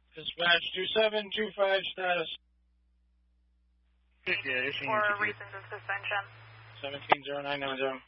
Dispatch 2725 status. For reasons of suspension. 170990.